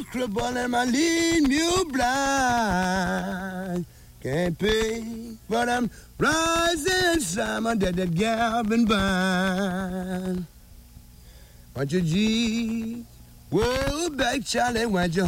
cripple and my lead you blind. Can't pay, but I'm rising, Simon, that gal been buying. Want your G? Whoa, back, Charlie, want your